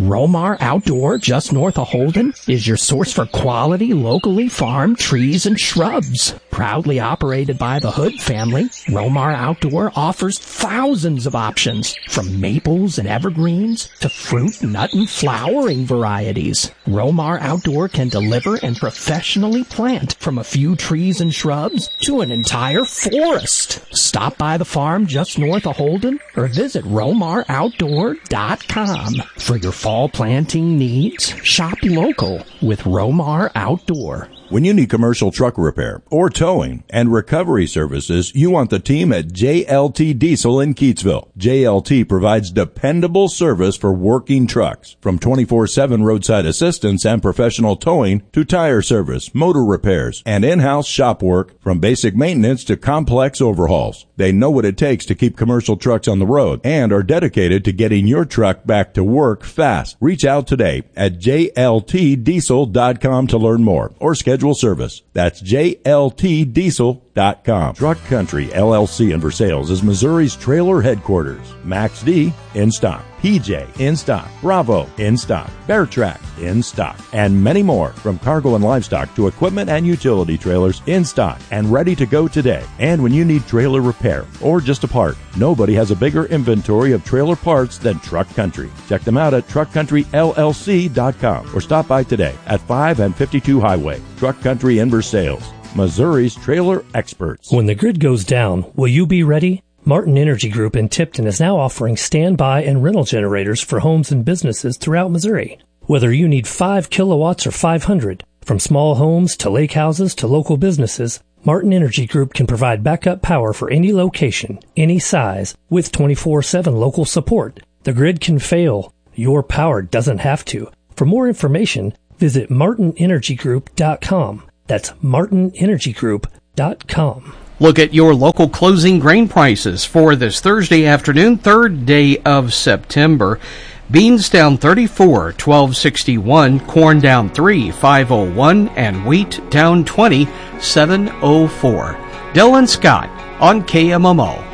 Romar Outdoor, just north of Holden, is your source for quality, locally farmed trees and shrubs. Proudly operated by the Hood family, Romar Outdoor offers thousands of options, from maples and evergreens to fruit, nut, and flowering varieties. Romar Outdoor can deliver and professionally plant from a few trees and shrubs to an entire forest. Stop by the farm just north of Holden or visit RomarOutdoor.com. For your fall planting needs, shop local with Romar Outdoor. When you need commercial truck repair or towing and recovery services, you want the team at JLT Diesel in Keatsville. JLT provides dependable service for working trucks, from 24/7 roadside assistance and professional towing to tire service, motor repairs, and in-house shop work, from basic maintenance to complex overhauls. They know what it takes to keep commercial trucks on the road and are dedicated to getting your truck back to work fast. Reach out today at jltdiesel.com to learn more or schedule service. That's jltdiesel.com. Truck Country LLC in Versailles is Missouri's trailer headquarters. Max D in stock, PJ in stock, Bravo in stock, Bear Track in stock, and many more, from cargo and livestock to equipment and utility trailers, in stock and ready to go today. And when you need trailer repair or just a part, nobody has a bigger inventory of trailer parts than Truck Country. Check them out at truckcountryllc.com or stop by today at 5 and 52 Highway. Truck Country in Versailles, Missouri's trailer experts. When the grid goes down, will you be ready? Martin Energy Group in Tipton is now offering standby and rental generators for homes and businesses throughout Missouri. Whether you need 5 kilowatts or 500, from small homes to lake houses to local businesses, Martin Energy Group can provide backup power for any location, any size, with 24/7 local support. The grid can fail. Your power doesn't have to. For more information, visit martinenergygroup.com. That's martinenergygroup.com. Look at your local closing grain prices for this Thursday afternoon, 3rd day of September. Beans down 34, $12.61, corn down 3, $5.01, and wheat down 20, $7.04. Dylan Scott on KMMO.